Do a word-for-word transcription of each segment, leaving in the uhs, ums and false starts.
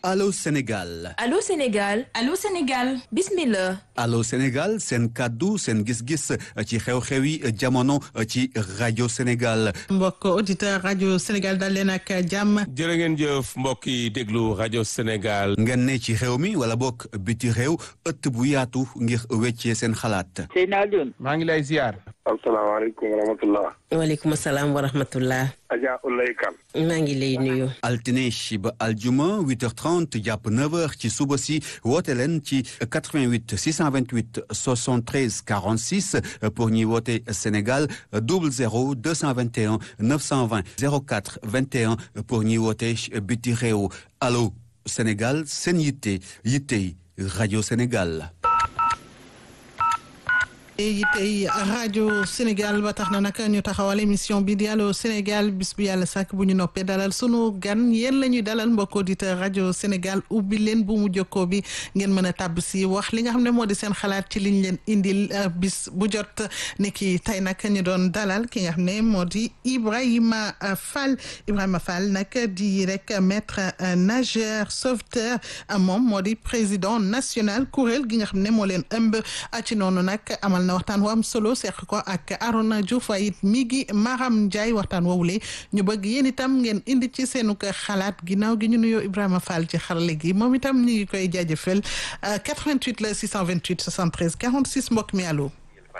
Allô Sénégal. Allô Sénégal. Allô Sénégal. Bismillah. Allô Sénégal seen kàddu seen gis-gis ci xew-xewi jamono ci rajo Sénégal. mbokk auditeur rajo Sénégal dal leen ak jàmm. jërë ngeen jëf mbokk yi déglu rajo Sénégal. ngeen ne ci xew mi wala bokk biti réew ëtt bu yaatu ngir weccee seen xalaat. Seydina Alioune. maa ngi lay ziar. asalaamaaleykum wa rahmatulah. waaleykum salaam wa rahmatullah. Adja Oulaye Kane. maa ngi lay nuyu. altine ba aljuma huit heures trente jàpp neuf heures ci suba si woote leen ci quatre-vingt-huit six cent vingt-huit soixante-treize quarante-six pour ñuy woote Sénégal double zéro deux cent vingt et un neuf cent vingt zéro quatre vingt et un pour ñuy woote biti réew. Allô Sénégal seen yitte yitte rajo Sénégal. yi tey rajo Sénégal ba tax na nag ñu taxawal émission bi di Allô Sénégal bis bu yàlla sàkk bu ñu noppee dalal sunu gan yéen la ñuy dalal mbokk auditeur rajo Sénégal ubbi leen bu mu jokkoo bi ngeen mën a tàbb si wax li nga xam ne moo di seen xalaat ci liñ leen indil bis bu jot ni ki tey nag ñu doon dalal ki nga xam ne moo di Ibrahima Fall Ibrahima Fall nag di rek maître nageur sauveteur moom moo di président national kuréel gi nga xam ne moo leen ëmb ci noonu nag amal na waxtaan wu am solo seq ko ak Arona Diouf waaye it mi ngi Maram Ndiaye waxtaan woowule ñu bëgg yéen itam ngeen indi ci seenu ko xalaat ginnaaw gi ñu nuyoo Ibrahima Fall ci xarale gi moom itam ñu ngi koy jaajëfal quatre-vingt-huit la six cent vingt-huit soixante-treize quarante-six mbokk mi allo.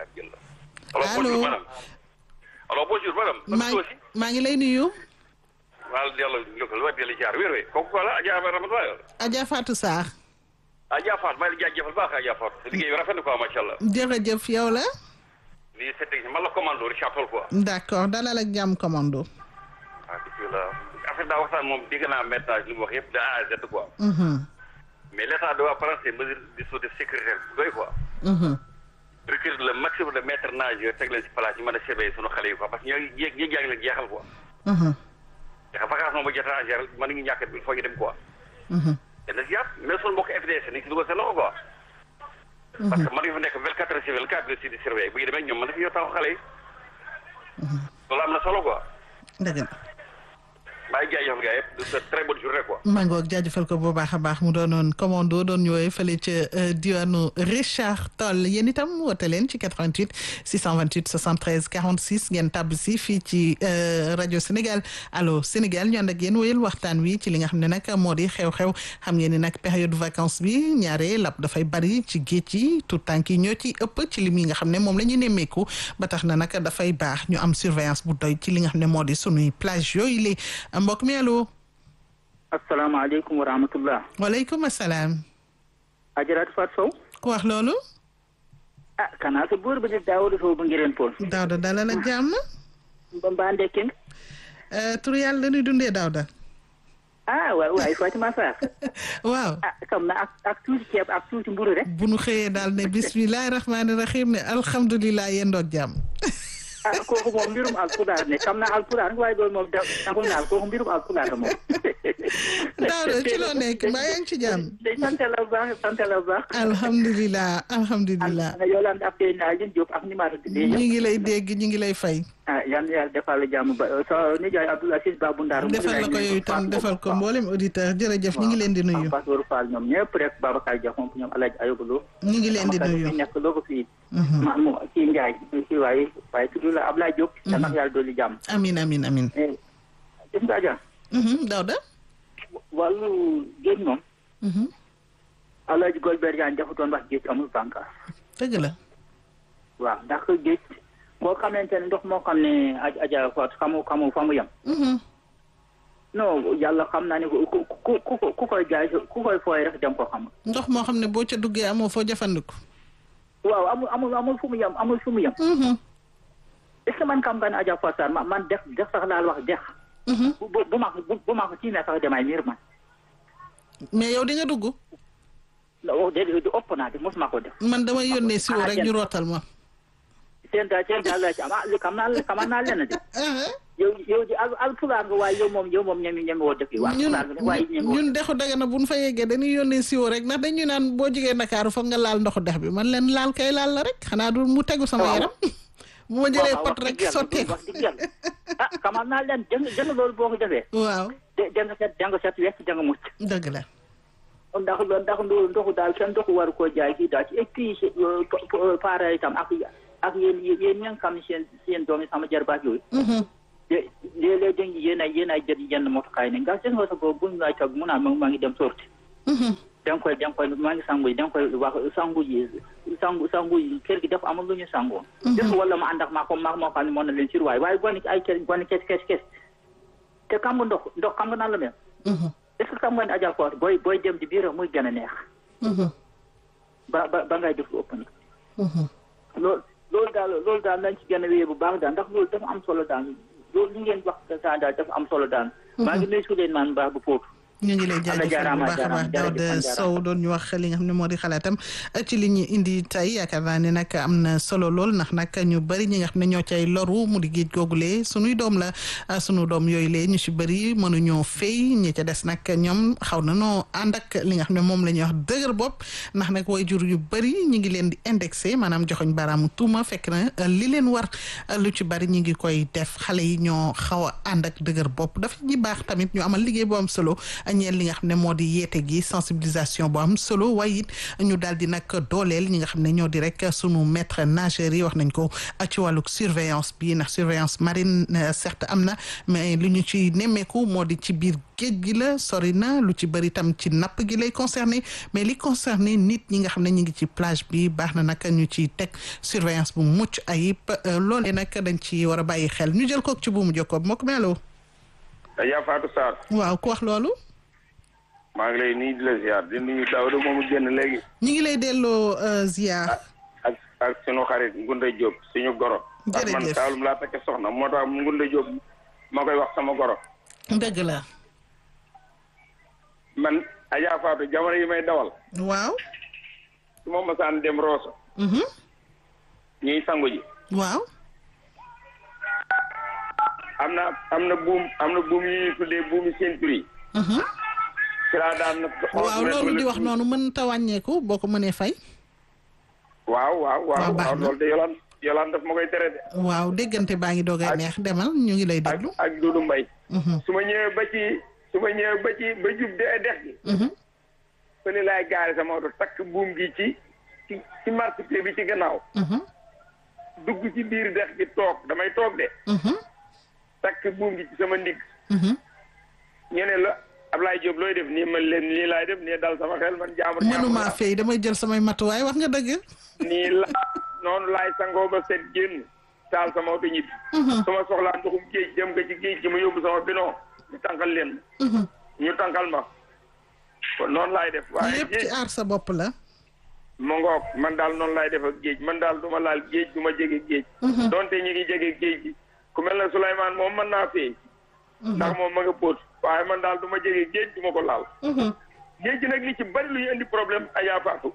allo allo bonjour madame. maa maa ngi lay nuyu. waaw yàlla jokkal waa Delle Diar wér wér kooku wala Adja Ramatoulaye. Adja Fatou Sarr. Adja Fatou maa ngi lay jaajëfal baax Adja Fatou liggéey bi rafet na quoi macha allah. jërëjëf yow la. lii c'est man la commando Richard Toll quoi. d'accord dalal ak jàmm commando. ah bisimilah affaire daa waxtaan moom dégg naa maintenant li mu wax yëpp de A à Z quoi. mais l'état doit prendre ses mesures de sécurité doy quoi. recruter le maximum de maîtres nageurs teg leen si place ñu mën a surveiller sunu xale yi quoi parce que ñoo ngi ñi jàng leen jeexal quoi. te vacances moom ba jot a gérer mën nañu ñàkk il faut ñu dem quoi. dana si yàpp mais sunu mbokk F D C nañ si dugal seen loxo quoi. parce que mën nañu fa nekk vingt-quatre heures sur vingt-quatre heures si di surveiller bu ñu demee ñoom mën na fi ñëw taxaw xale yi. loolu am na solo quoi. dëgg la. maa ngi jaajëfal gars yëpp c'est très bonne journée quoi. maa ngoog jaajëfal ko bu baax a baax mu doonoon commando doon ñëwee fële ca diwaanu Richard Toll yéen itam woote leen ci quatre-vingt-huit six cent vingt-huit soixante-treize quarante-six ngeen tàbb si fii ci rajo Sénégal Allô Sénégal ñu ànd ak yéen wéyal waxtaan wi ci li nga xam ne nag moo di xew-xew xam ngeen ni nag période vacances bi ñaare lap dafay bari ci géej yi tout tànk yi ñoo ci ëpp ci lim yi nga xam ne moom la ñu nemmeeku ba tax na nag dafay baax ñu am surveillance bu doy ci li nga xam ne moo di sunuy plage yooyu li mbokk mi allo. asalaamaaleykum wa rahmatulah. waaleykum salaam. Adjaratou Fatou Sow. ku wax loolu. ah kanaa sa buur ba di Daouda Sow ba ngireen pool. Daouda dalal ak jàmm. ba mbaa ndekkin. tur yàlla dañuy dundee Daouda. ah waay waay Fatima Sarr. waaw. ah xam na ak ak tuuti ceeb ak tuuti mburu rek. bu nu xëyee daal ne bismillahi rahmaani rahim ne alhamdulilah yendoog jàmm. ah kooku moom mbirum alpulaar ne xam naa alpulaar waaye loolu moom da taxul naa kooku mbirum alpulaar moom. Daouda ci loo nekk mbaa yaa ngi ci jàmm. day sant la bu baax sant la bu baax. alhamdulilah alhamdulilah. ak Yolande ak Seydina Alioune Diop ak numéro bi. ñu ngi lay dégg ñu ngi lay fay. ah yan yàlla defal la jàmm ba sa nijaay Abdoul Aziz Babou Ndar. defal la ko yow itam defal ko mboolem auditeur jërëjëf ñu ngi leen di nuyu. waaw Fatou Fall ñoom ñëpp rek Babacar Dia moom ñoom El Hadj Ayoba Lo. ñu ngi leen di nuyu nekk loo ko fii. ma mo kii Ndiaye kii waaye waaye tudd la Ablaye Diop. te nag yàlla dolli jàmm. amiin amiin amiin. gis nga Adja. Daouda. wàllu géej moom. Alaaji Golbert Diagne defutoon wax géej amul bànqaas. dëgg la. waaw ndax géej boo xamante ne ndox moo xam ne Adja Fatou xamu xamu fa mu yem. non yàlla xam naa ne ku ku ku ku koy jaay ku koy fooy rek dem ko xam. ndox moo xam ne boo ca duggee amoo foo jëfandiku. waaw amul amul amul fu mu yem amul fu mu yem. est ce que man xam nga ne Adja Fatou Sarr man dex dex sax laal wax dex. bu bu bu ma bu ma ko tiimee sax damay miir man. mais yow di nga dugg. non déedéet du ëpp naa de mosuma ko def. man damay yónnee siwo rek ñu rootal ma. seen daal seen daal la ci am ah li xam naa la xam naa leen de. yow yow di al alpulaar nga waaye yow moom yow moom ñeme ñeme woo dëkk yi. waa alpulaar nga waaye ñeme woo ñun dexu Dagana bu ñu fa yeggee dañuy yónnee siwo rek ndax dañuy naan boo jigee Ndakaaru foog nga laal ndoxu dex bi man leen laal kay laal la rek xanaa du mu tegu sama yaram. bu ma jëlee pot rek sottee ko. ah xamal naa leen jëng jëng loolu boo ko defee. waaw. de da nga set da nga set wecc da nga mucc. dëgg la. ndax ndax ndoxu daal kenn ndoxu war koo jaay fii daal ci et puis pareil itam ak ak yéen yéen ña nga xam ne seen seen doom yi sama jarbaat yooyu. léeg-léeg dañ yéen ay yéen ay jënd yenn motukaay ne nga seen wasa boobu buñ lay toog mu naan maa ngi dem sorti. da nga koy da nga koy maa ngi sangu yi da nga koy wax sangu yi sangu sangu yi kër gi dafa amul lu ñu sangoon. def wala ma ànd ak maa ko maa moo xam ne mën na leen ci waay waaye gone ay kër gone kes kes kes te xam nga ndox ndox xam nga naan la mel. est-ce que xam nga ne Adja Fatou booy booy dem di biir muy gën a neex. ba ba ba ngay def lu ëpp ni. loolu loolu daal loolu daal nañ ci gën a wéyee bu baax daal ndax loolu dafa am solo daal loolu li ngeen wax daal dafa am solo daal. maa ngi nuyu su leen naan baax bu foofu. ñu ngi lay jaajëfal bu baax a baax Daouda Sow doon ñu wax li nga xam ne moo di xalaatam ci li ñu indi tey yaakaar naa ne nag am na solo lool ndax nag ñu bëri ñi nga xam ne ñoo cay loru mu di géej googulee sunuy doom la sunu doom yooyu lee ñu si bëri mënuñoo fay ñi ca des nag ñoom xaw na noo ànd ak li nga xam ne moom la ñuy wax dëgër bopp ndax nag way jur yu bëri ñu ngi leen di indexé maanaam joxoñ baraamu tuuma fekk na li leen war lu ci bëri ñu ngi koy def xale yi ñoo xaw a ànd ak dëgër bopp dafa ñi baax tamit ñu amal liggéey bu am solo ñeel li nga xam ne moo di yeete gi sensibilisation bu am solo waaye it ñu daal di nag dooleel ñi nga xam ne ñoo di rek sunu maître nageurs yi wax nañ ko ci wàllu surveillance bi ndax surveillance marine certes am na mais lu ñu ci nemmeeku moo di ci biir géej gi la sori na lu ci bëri tam ci napp gi lay concerné mais li concerné nit ñi nga xam ne ñu ngi ci plage bi baax na nag ñu ci teg surveillance bu mucc ayib loolee nag dañ ci war a bàyyi xel ñu jël kook ci buumu jokkoo moo ko meloo. Adja Fatou Sarr. waaw ku wax loolu. maa ngi lay nuyu di la ziar di nuyu Daouda moomu génn léegi. ñu ngi lay delloo ziar. ak ak sunu xarit Ngunda Diop suñu goro. jërëjëf man Saalum laa takk soxna moo tax Ngunda Diop ma koy wax sama goro. dëgg la. man Adja Fatou jamono yi may dawal. waaw. su ma masaan dem Rosso. ñuy sangu ji. waaw. am na am na buum am na buum yi ñuy tuddee buumi ceinture yi. waaw loolu di wax noonu mën ta wàññeeku boo ko mënee fay. waaw waaw waaw waaw loolu de yolaan yolaan daf ma koy tere de. waaw déggante baa ngi doogay neex demal ñu ngi lay déglu. ak ak Doudou Mbaye. su ma ñëwee ba ci su ma ñëwee ba ci ba jub de dex gi. su ne laay gaare sama oto takk buum gi ci ci ci marché bi ci gannaaw. dugg ci biir dex gi toog damay toog de. takk buum gi ci sama ndigg. ñu ne la. Ablaye Diop looy def nii man leen nii laay def nii dal sama xel man jaamur mënuma fay damay jël samay matuwaay wax nga dëgg nii la noonu laay sangoo ba set génn taal sama oto ñibbi su ma soxlaa ndoxum géej dem nga ci géej gi ma yóbbu sama bidon ñu tànkal leen ñu tànkal ma kon noonu laay def waaye lépp ci aar sa bopp la ma ngoog man daal noonu laay def ak géej man daal du ma laal géej du ma jege géej donte ñu ngi jege géej gi ku mel ne Souleymane moom mën naa fay ndax moom ma nga póot waaye man daal du ma jege géej du ma ko laal. géej gi nag li ci bari lu ñu indi problème Adja Fatou.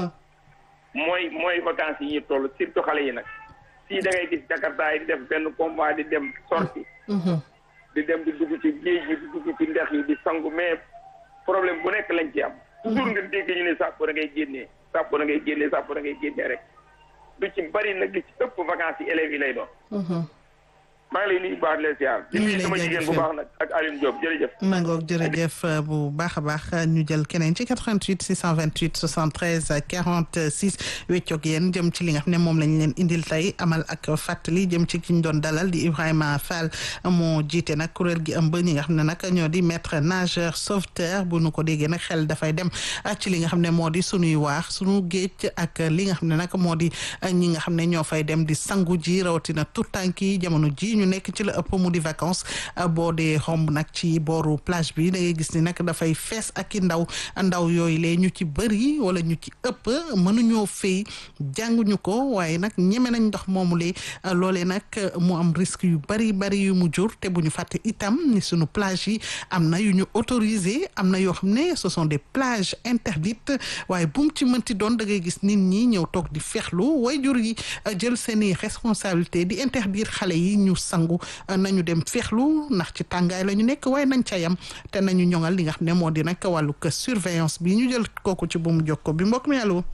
mooy mooy vacances yi ñuy toll surtout xale yi nag. fii da ngay gis Jakarta yi di def benn combat di dem sorti di dem di dugg ci géej gi di dugg ci ndex yi di sangu mais problème bu nekk lañ ci am. toujours nga dégg ñu ne sàpp da ngay génnee sàpp da ngay génnee sàpp da ngay génnee rek. lu ci bari nag li ci ëpp vacances yi élèves yi lay doon. maa ngi lay nuyu baax leen siyaar di nuyu sama jigéen bu baax nag ak Aline Diop jërëjëf mangoog jërëjëf bu baax a baax ñu jël keneen ci quatre-vingt-huit six cent vingt-huit soixante-treize quarante-six weccoog yéen jëm ci li nga xam ne moom lañ leen indil tey amal ak fàttali jëm ci ki ñu doon dalal di Ibrahima Fall moo jiite nag kuréel gi ëmb ñi nga xam ne nag ñoo di maître nageur sauveteur bu nu ko déggee nag xel dafay dem ci li nga xam ne moo di sunuy waax sunu géej ak li nga xam ne nag moo di ñi nga xam ne ñoo fay dem di sangu ji rawatina tout tànk yi jamono ji ñu nekk ci la ëpp mu di vacances boo dee xomb nag ci booru plage bi da ngay gis ni nag dafay fees ak i ndaw ndaw yooyu lee ñu ci bëri wala ñu ci ëpp mënuñoo fay jànguñu ko waaye nag ñeme nañ ndox moomu lee loolee nag mu am risque yu bari bari yu mu jur te bu ñu fàtte itam ni sunu plage yi am na yu ñu autorisé am na yoo xam ne ce sont des plages interdites waaye bu mu ci mënti doon da ngay gis nit ñi ñëw toog di fexlu way jur yi jël seeni responsabilité di interdire xale yi ñu sangu nañu dem fexlu ndax ci tàngaay la ñu nekk waaye nañ ca yam te nañu ñoŋal li nga xam ne moo di nag wàllu surveillance bi ñu jël kooku ci bu mu jokko bi mbokk mi allo.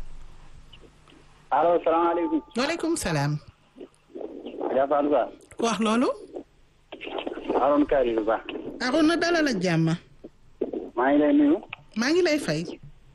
allo salaamaaleykum. waaleykum salaam. Adja Fatou Ba. ku wax loolu. Arouna Kari Ba. Arouna dalal ak jàmm. maa ngi lay nuyu. maa ngi lay fay.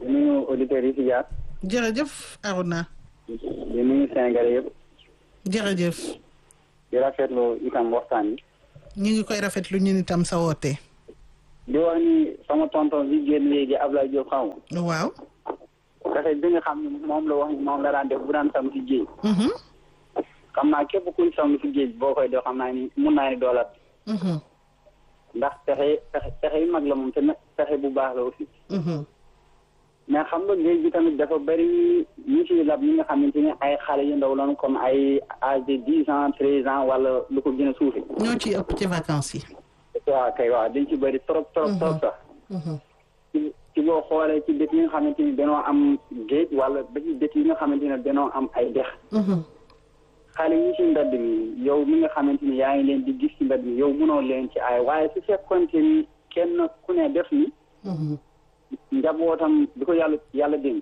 di nuyu auditeurs yi fi jaar. jërëjëf Arona. di nuyu Sénégalais yëpp. jërëjëf. di rafetlu itam waxtaan yi. ñu ngi koy rafetlu ñun itam sa woote. di wax ni sama tonton bi génn léegi Ablaye Diop xaw ma. waaw. parce bi nga xam ne moom la wax ni moom la daan def bu daan sam si géej. xam naa képp kuy sam si géej boo koy def xam naa ni mun naa ni doolat. ndax pexe pexe pexe yu mag la moom te pexe bu baax la aussi. mais xam nga géej gi tamit dafa bëri ñu ci lab ñi nga xamante ni ay xale yu ndaw lañu comme ay âge de dix ans treize ans wala lu ko gën a suufi. ñoo ci ëpp ci vacances yi. waaw kay waaw dañ ci bëri trop trop trop sax. ci ci boo xoolee ci dëkk yi nga xamante ni dañoo am géej wala ba ci dëkk yi nga xamante ni dañoo am ay dex. xale yi ci mbedd mi yow mi nga xamante ni yaa ngi leen di gis ci mbedd mi yow mënoo leen ci ay waaye su fekkoonte ni kenn ku ne def ni. njabootam di ko yàlla yàlla dénk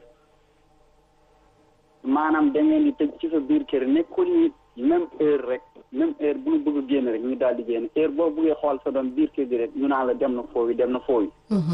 maanaam da ngeen di tëj ci sa biir kër nekkul nit même heure rek même heure bu ñu bëgg a génn rek ñu daal di génn heure boo buggee xool sa doom biir kër gi rek ñu naan la dem na foofu dem na foofu.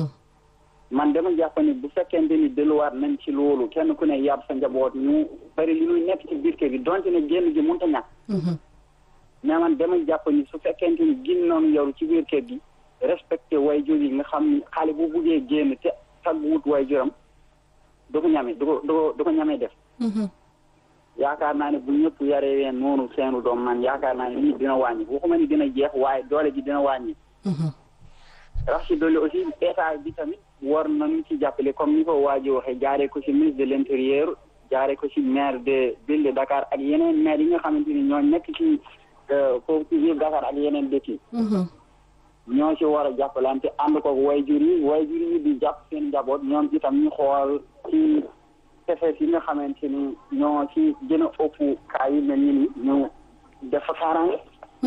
man dama jàpp ni bu fekkente ni delluwaat nañ ci loolu kenn ku ne yàbb sa njaboot ñu bari li ñuy nekk ci biir kër gi donte ne génn gi mënut a ñàkk. mais man dama jàpp ni su fekkente ni gin noonu yow ci biir kër gi respecté waajur yi nga xam ni xale bu buggee génn te tag wut waajuram du ko ñame du ko du ko du ko ñamee def. yaakaar naa ne bu ñëpp yaree ween noonu seenu doom man yaakaar naa ne lii dina wàññi waxuma ni dina jeex waaye doole ji dina wàññi. rax ci doole aussi état bi tamit war nañu ci jàppale comme ni ko waaji waxee jaaree ko ci ministre de l' intérieur jaaree ko ci maire de ville de Dakar ak yeneen maire yi nga xamante ni ñoo nekk ci foofu ci ville Dakar ak yeneen dëkk yi. ñoo ci war a jàppalante ànd ko waajur yi waajur yi di jàpp seen njaboot ñoom itam ñu xool ci tefes yi nga xamante ni ñoo ci gën a ëpp kaa yi mel ni ñu def fa kaaraange.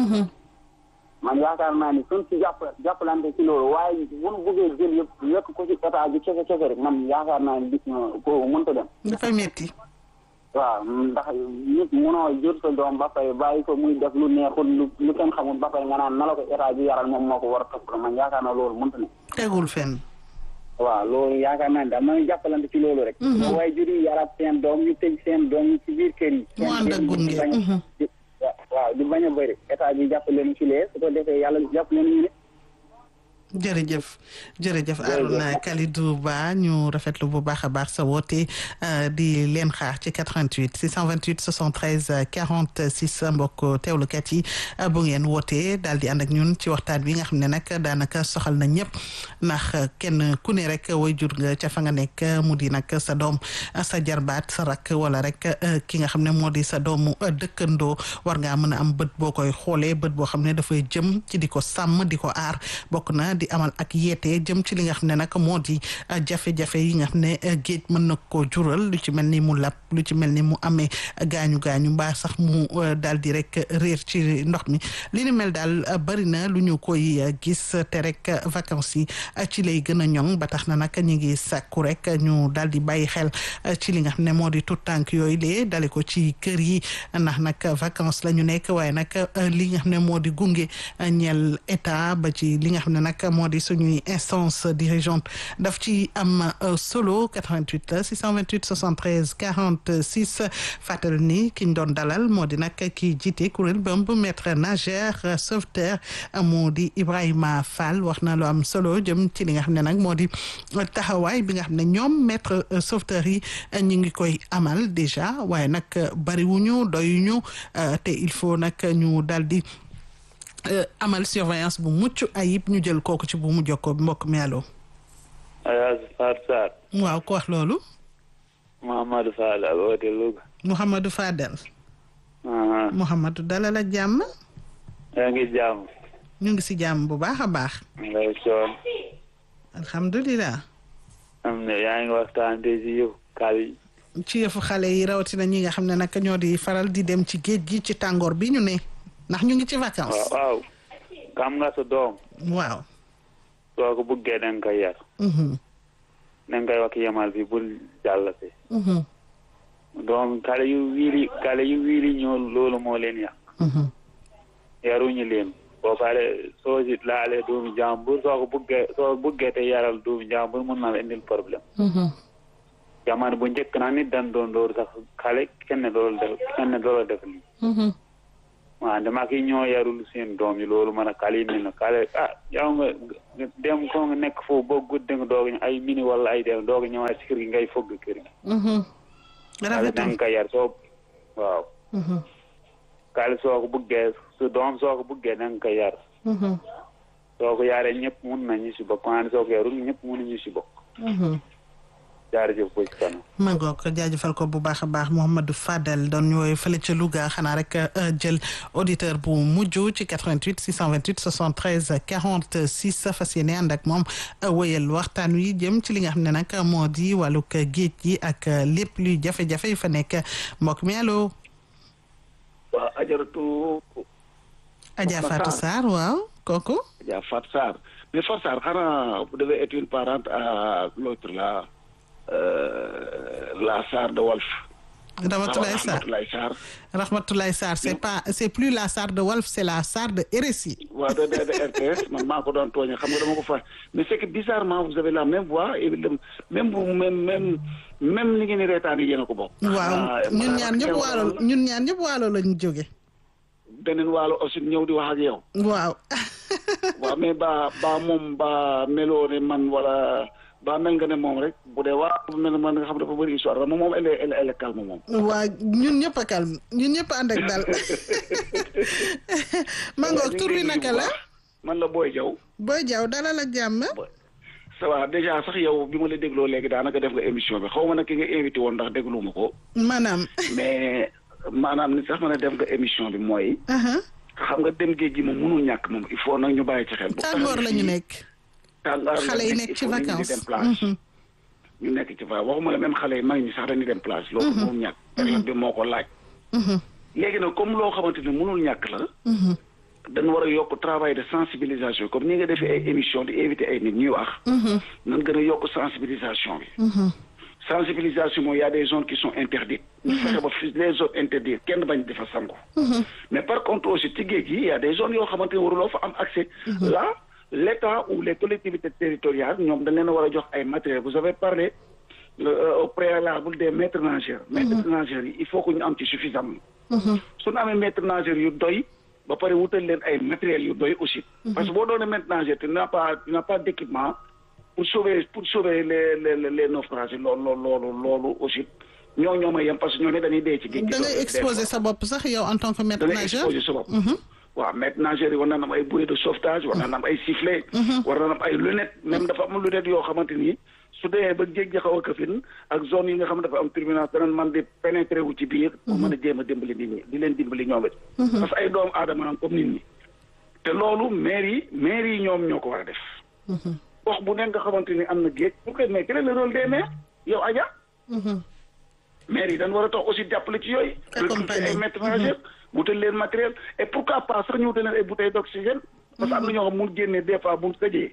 man yaakaar naa ni suñ ci jàpp jàppalante ci loolu waaye bu ñu buggee jël yëpp yëpp ko ci état bi kese kese rek man yaakaar naa ni bis kooku mënta dem. dafa metti. waaw ndax nit munoo jël sa doom ba pare bàyyi ko muy def lu neexul lu lu kenn xamul ba pare nga naan na la ko état bi yaral moom moo ko war a topp man yaakaar naa loolu mënta ne. tegul fenn. waaw loolu yaakaar naa ne daal mën jàppalante ci loolu rek. waaye jur yi yaraat seen doom ñu tëj seen doom yi ci biir kër yi. mu ànd ak gunge. waaw di bañ a bëri état bi jàppale leen ci lee su ko defee yàlla jàppale ñu ne. jërëjëf jërëjëf Arona Kalidou Ba ñu rafetlu bu baax a baax sa woote di leen xaar ci quatre-vingt-huit six cent vingt-huit soixante-treize quarante-six mbokk teewlukat yi bu ngeen wootee daal di ànd ak ñun ci waxtaan bi nga xam ne nag daanaka soxal na ñëpp ndax kenn ku ne rek way jur nga ca fa nga nekk mu di nag sa doom sa jarbaat sa rakk wala rek ki nga xam ne moo di sa doomu dëkkandoo war ngaa mën a am bët boo koy xoolee bët boo xam ne dafay jëm ci di ko sàmm di ko aar bokk na di amal ak yeete jëm ci li nga xam ne nag moo di jafe-jafe yi nga xam ne géej mën na koo jural lu ci mel ni mu lap lu ci mel ni mu amee gaañu gaañu mbaa sax mu daal di rek réer ci ndox mi li ni mel daal bari na lu ñu koy gis te rek vacances yi ci lay gën a ñoŋ ba tax na nag ñu ngi sàkku rek ñu daal di bàyyi xel ci li nga xam ne moo di tout tànk yooyu lee dale ko ci kër yi ndax nag vacances la ñu nekk waaye nag li nga xam ne moo di gunge ñeel état ba ci li nga xam ne nag moo di suñuy instance dirigeante daf ci am solo quatre-vingt-huit six cent vingt-huit soixante-treize quarante-six fàttali ni ki ñu doon dalal moo di nag ki jiite kuréel bëmb maître nageur sauveteur moo di Ibrahima Fall wax na lu am solo jëm ci li nga xam ne nag moo di taxawaay bi nga xam ne ñoom maître sauveteur yi ñu ngi koy amal déjà waaye nag bariwuñu doyuñu te il faut nag ñu daal di Uh, amal surveillance bu mucc ayib ñu jël kooku ci bu mu jokkoo mbokk mi allo. Ayaas Fatou Sarr. waaw ko wax loolu. Mouhamadou Fadel woote Louga. Mouhamadou Fadel. Uh-huh. Mouhamadou dalal ak jàmm. yaa ngi jàmm. ñu ngi si jàmm bu baax a baax. ngay coon. alhamdulilah. am na yaa ngi waxtaan te ci yëfu xale yi. ci yëfu xale yi rawatina ñi nga xam ne nag ñoo di faral di dem ci géej gi ci tàngoor bi ñu ne. ndax ñu ngi ci vacances. waaw waaw xam nga sa doom. waaw. soo ko buggee da nga koy yar. da nga koy wax yemal bi bul jàll fi. doom xale yu wiiri xale yu wiiri ñoo loolu moo leen yàq. yaruñu leen boo pare soo si laalee doomu jàmbur soo ko buggee soo buggee te yaral doomu jàmbur mun na la indil problème. jamono bu njëkk naa nit dañ doon dóor sax xale kenn dool def kenn dool def lii waaw dama ki ñoo yarul seen doom yi loolu man a xale yi mel na xale ah yow nga dem ko nga nekk foofu ba guddi nga doog ay mini wala ay dem doog ñëwaat si kër gi ngay fogg kër gi xale da nga ko yar soo waaw xale soo ko buggee su doom soo ko buggee da nga ko yar soo ko yaree ñëpp mun nañu si bokk maanaam soo ko yarul ñëpp mënuñu si bokk jaarëjëf ko ci kanam ma ngoog jaajëfal ko bu baax a baax Mouhamadou Fadel doon ñooy fële ca Louga xanaa rek jël auditeur bu mujj ci quatre-vingt-huit six cent vingt-huit soixante-treize quarante-six fas yéene ànd ak moom wéyal waxtaan wi jëm ci li nga xam ne nag moo di wàllug géej gi ak lépp luy jafe-jafe yi fa nekk mbokk mi allo. waaw ajaratu. Adja Fatou Sarr waaw kooku. Adja Fatou Sarr mais Fatou Sarr xanaa vous devez être une parente à l'autre là. Euh, la Sarr de Walf. Rahmatoulaye Sarr Rahmatoulaye Sarr. Rahmatoulaye Sarr c'est pas c'est plus la Sarr de Walf c'est la Sarr de R S I. waaw de de de R T S man maa ko doon tooñe xam nga dama ko fa mais c'est que bizarrement vous avez la même voix et le même même même même li ngeen di reetaan yéen a ko bokk. waaw ñun ñaan ñëpp waalo ñun ñaan ñëpp waalo lañu jóge. beneen waalo aussi ñëw di wax ak yow. waaw. waaw mais ba ba moom ba meloo ne man wala. ba mel nga ne moom rek bu dee waa bu mel ne man nga xam dafa bëri histoire moom moom elle elle elle calme moom. waa ñun ñëpp a calme ñun ñëpp a ànd ak daal. Mangoor tur bi naka la. man la Boy Diaw. Boy Diaw dalal ak jàmm. ça va déjà sax yow bi ma la dégloo léegi daanaka def nga émission bi xaw ma nag ki nga invité woon ndax déglu ma ko. maanaam. mais maanaam ni sax ma ne def nga émission bi mooy. xam nga dem géej gi moom mënul ñàkk moom il faut nag ñu bàyyi ci xel. tàngoor la ñu nekk. xale yi nekk ci vacances ñu nekk ci va waxuma la même xale yi mag ñi sax dañuy dem plage loolu moom ñàkk période bi moo ko laaj léegi nag comme loo xamante ne mënul ñàkk la dañu war a yokk travail de sensibilisation comme ni nga defee ay émission di invité ay nit ñuy wax nan gën a yokk sensibilisation bi sensibilisation mooy y a des zones qui sont interdites ñu fexe ba fi les zones interdites kenn bañ di fa sangu mais par contre aussi ci géej gi y a des zones yoo xamante ne waruloo fa am accès là l'État ou les collectivités territoriales ñoom dañ leen a war a jox ay matériels vous avez parlé au préalable des maîtres nageurs. maîtres nageurs yi il faut que ñu am ci suffisamment. su ñu amee maîtres nageurs yu doy ba pare wutal leen ay matériels yu doy aussi. parce que boo doonee maître nageur tu n'as pas tu n'as pas d'équipement pour sauver pour sauver les les les naufragés loolu loolu loolu aussi ñoo ñoo may yem parce que ñoo ne dañuy dee ci géej gi. da ngay exposer sa bopp sax yow en tant que maître nageur da ngay exposer sa bopp. waaw maître nageur yi war na am ay bouées de sauvetage war na am ay sifflet war na am ay lunettes même dafa am lunettes yoo xamante ni su dee ba géej gi xaw a këfin ak zone yi nga xam ne dafa am turbulence danañ man di pénétrer wu ci biir pour mën a jéem a dimbali nit ñi di leen dimbali ñoom it parce que ay doomu aadama am comme nit ñi te loolu maire yi maire yi ñoom ñoo ko war a def wax bu nekk nga xamante ni am na géej pour que mais quel est le rôle des maires yow Adja maire yi dañ war a tax aussi jàppale ci yooyu recruter ay maîtres nageurs wutal leen matériel et pourquoi pas sax ñu wutal leen ay bouteilles d'oxygène parce que am na ñoo xam mun génnee des fois bu tëjee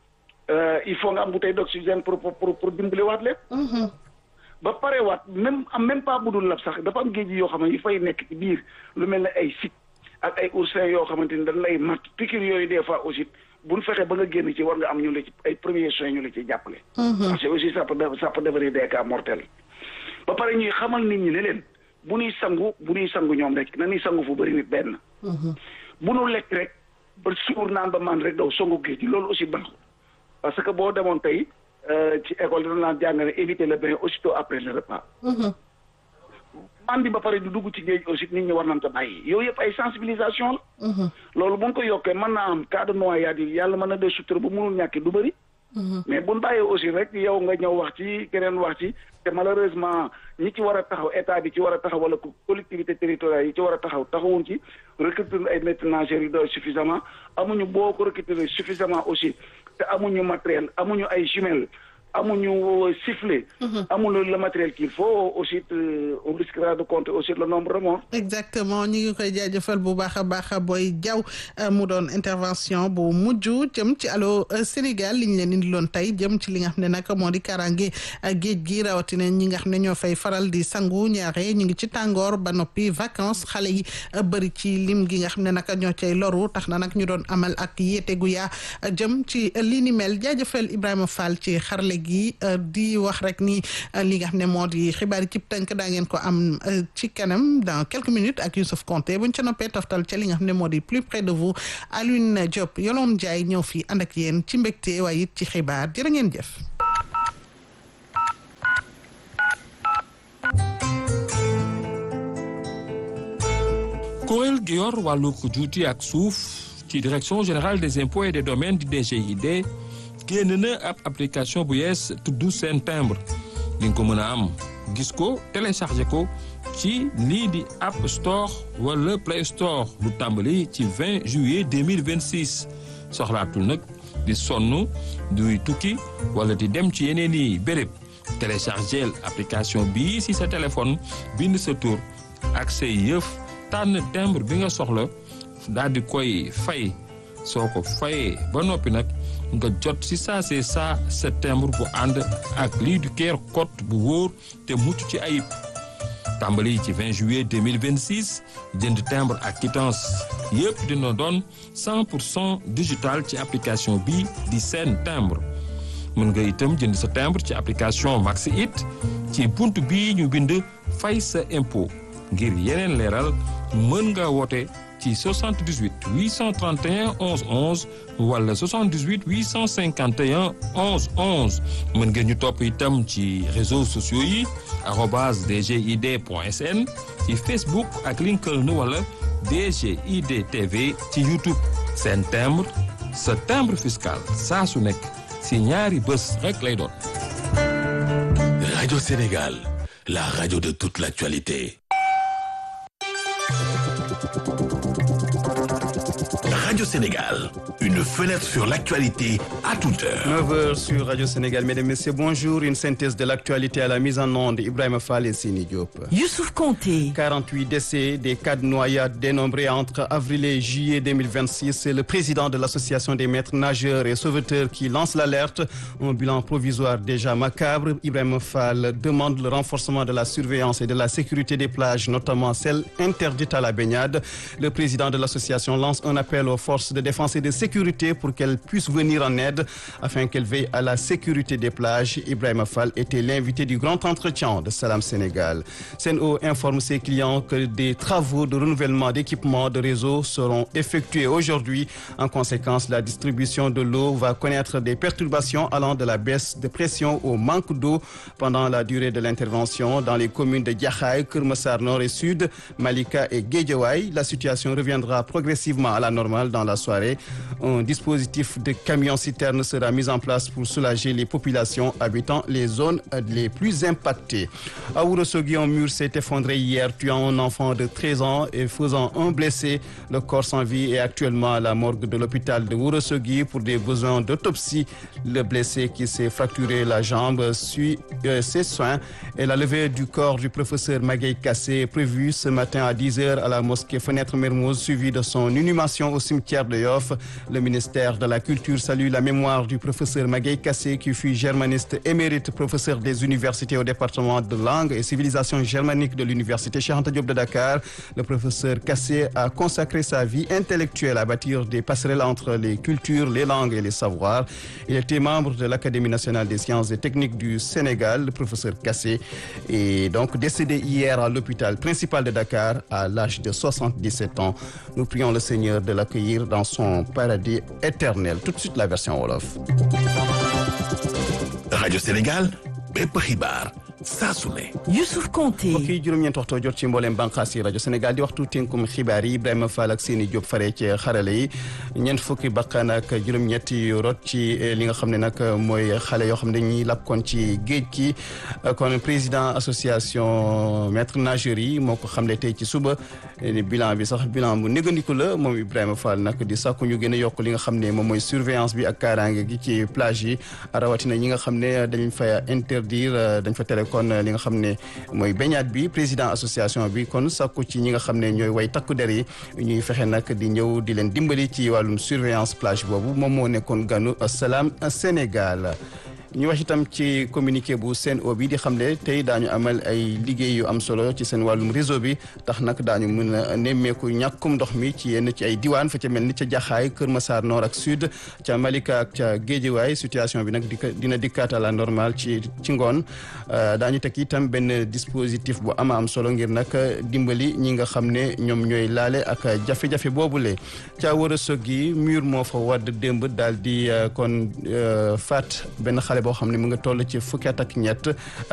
il faut nga am bouteille d'oxygène pour pour pour dimbali waat leen ba pare waat même am même pas budul lab sax dafa am géej yoo xam ne yu fay nekk ci biir lu mel ne ay sit ak ay oursins yoo xamante ni dañ lay mat piqûre yooyu des fois aussi buñ fexe ba nga génn ci war nga am ñu la ci ay premiers soins ñu la ci jàppale parce que aussi ça peut ça peut devenir des cas mortels ba pare ñuy xamal nit ñi ne leen bu ñuy sangu bu ñuy sangu ñoom rek na ñuy sangu fu bëri nit benn bu ñu lekk rek ba suur naan ba man rek daw songu géej gi loolu aussi baaxul parce que boo demoon tey ci école dina naan jàngale éviter le bain aussitôt après le repas andi ba pare du dugg ci géej aussi nit ñi war nañ ko bàyyi yooyu yëpp ay sensibilisation la loolu bu ñu ko yokkee mën naa am cas de noyade yi yàlla mën na dee sutura bu mënul ñàkki du bëri mais buñ bàyyee aussi rek yow nga ñëw wax ci keneen wax ci te malheureusement ñi ci war a taxaw état bi ci war a taxaw wala collectivité territoriale yi ci war a taxaw taxawuñ ci recruter ay maîtres nageurs yi doy suffisamment amuñu boo ko recruter suffisamment aussi te amuñu matériel amuñu ay jumelles amuñu sifflet amuñu le matériel qu'il faut aussi on risquera de compter aussi le nombre de morts. exactement ñi ngi koy jaajëfal bu baax a baax Boy Diaw mu doon intervention bu mujj jëm ci Allô Sénégal li ñu leen indiloon tey jëm ci li nga xam ne nag moo di kaaraange géej gi rawatina ñi nga xam ne ñoo fay faral di sangu ñaare ñu ngi ci tàngoor ba noppi vacances xale yi bëri ci lim gi nga xam ne nag ñoo cay loru tax na nag ñu doon amal ak yéete gu yaa jëm ci li ni mel jaajëfal Ibrahima Fall ci xarale gi di wax rek ni li nga xam ne moo di xibaar yi ci tënk daa ngeen ko am ci kanam dans quelques minutes ak Youssouf Konté buñ ca noppee toftal ca li nga xam ne moo di plus près de vous Alioune Diop Yolande Ndiaye ñëw fii ànd ak yéen ci mbégte waaye it ci xibaar jërë ngeen jëf. kuréel gi yor wàllu juuti ak suuf ci direction générale des impôts et des domaines di D G I D génn na ab application bu yees tudd seen timbre di nga ko mën a am gis ko téléchargé ko ci lii di App Store wala Play Store lu tàmbali ci vingt juillet deux mille vingt-six soxlaatul nag di sonn duy tukki wala di dem ci yeneen i béréb téléchargé application bii si sa téléphone bind sa tur ak say yëf tànn timbre bi nga soxla daal di koy fay soo ko fayee ba noppi nag nga jot si saa see saa sa timbre bu ànd ak lii du Q R code bu wóor te mucc ci ayib tàmbali ci vingt juillet deux mille vingt-six jënd timbre ak quittance yëpp dina doon cent pour cent digital ci application bi di seen timbre mën nga itam jënd sa timbre ci application Max It ci bunt bii ñu bind fay sa impôt ngir yeneen leeral mën nga woote ci soixante-dix-huit huit cent trente et un onze onze wala soixante-dix-huit huit cent cinquante et un onze onze mën ngeen ñu topp itam ci réseaux sociaux yi arobase d g i d point s n ci Facebook ak LinkedIn wala D G I D T V ci YouTube seen timbre sa timbre fiscal saa su nekk si ñaari bés rek lay doon. Radio Sénégal, la radio de toute l'actualité. Radio Sénégal, une fenêtre sur l'actualité à toute heure. neuf heures sur Radio Sénégal. Mesdames et messieurs, bonjour. Une synthèse de l'actualité à la mise en onde. Ibrahima Fall et Sini Diop. Youssouf Konté. quarante-huit décès, des cas de noyade dénombrés entre avril et juillet deux mille vingt-six. C'est le président de l'association des maîtres nageurs et sauveteurs qui lance l'alerte. Un bilan provisoire déjà macabre. Ibrahima Fall demande le renforcement de la surveillance et de la sécurité des plages, notamment celles interdites à la baignade. Le président de l'association lance un appel aux forces de défense et de sécurité pour qu'elles puissent venir en aide afin qu'elles veillent à la sécurité des plages. Ibrahima Fall était l'invité du grand entretien de Salam Sénégal. Sen'Eau informe ses clients que des travaux de renouvellement d'équipements de réseau seront effectués aujourd'hui. En conséquence, la distribution de l'eau va connaître des perturbations allant de la baisse de pression au manque d'eau pendant la durée de l'intervention dans les communes de Diakhaï, Keur Massar Nord et Sud, Malika et Guédiawaye. La situation reviendra progressivement à la normale dans la soirée. Un dispositif de camions-citernes sera mis en place pour soulager les populations habitant les zones les plus impactées. À Ourossogui, un mur s'est effondré hier, tuant un enfant de treize ans et faisant un blessé. Le corps sans vie est actuellement à la morgue de l'hôpital de Ourossogui pour des besoins d'autopsie. Le blessé qui s'est fracturé la jambe suit euh, ses soins et la levée du corps du professeur Magueye Kassé est prévue ce matin à dix heures à la mosquée Fenêtre Mermoz, suivie de son inhumation au cimetière de Yoff. Le ministère de la Culture salue la mémoire du professeur Magueye Kassé qui fut germaniste émérite, professeur des universités au département de langue et civilisation germanique de l'université Cheikh Anta Diop de Dakar. Le professeur Kassé a consacré sa vie intellectuelle à bâtir des passerelles entre les cultures, les langues et les savoirs. Il était membre de l'Académie nationale des sciences et techniques du Sénégal. Le professeur Kassé est donc décédé hier à l'hôpital principal de Dakar à l'âge de soixante-dix-sept ans. Nous prions le Seigneur de l'accueillir dans son paradis éternel. Tout de suite la version wolof. Radio Sénégal, bépp xibaar saa su ne. Youssouf Konté. mbokk yi juróom-ñeent waxtu jot ci mboolem bànqaas yi rajo Sénégal di waxtu tënkum xibaar yi Ibrahima Fall ak Seni Diop fare ci xarale yi ñeent fukki bakkan ak juróom-ñetti rot ci li nga xam ne nag mooy xale yoo xam ne dañuy lapkoon ci géej gi kon président association maître nageurs yi moo ko xamle tey ci suba bilan bi sax bilan bu négandiku la moom Ibrahima Fall nag di sàkku ñu gën a yokk li nga xam ne moom mooy surveillance bi ak kaaraange gi ci plage yi rawatina ñi nga xam ne dañ fa interdire dañ fa tere kon li nga xam ne mooy baignade bi président association bi kon sàkku ci ñi nga xam ne ñooy way takku der yi ñuy fexe nag di ñëw di leen dimbali ci wàllum surveillance plage boobu moom moo nekkoon ganu Salam Sénégal. ñu wax itam ci communiqué bu Sen'Eau bi di xamle tey daañu amal ay liggéey yu am solo ci seen wàllum réseau bi tax nag daañu mën a nemmeeku ñàkkum ndox mi ci yenn ci ay diwaan fa ca mel ni ca Jaxaay Kër Massar Nord ak Sud ca Malika ak ca Guédiawaye situation bi nag dina dikkaat à la normale ci ci ngoon daañu teg itam benn dispositif bu ama am solo ngir nag dimbali ñi nga xam ne ñoom ñooy laale ak jafe-jafe boobule ca Ourossogui mur moo fa wadd démb daal di kon faat benn xale boo xam ne mu nga toll ci fukki at ak ñett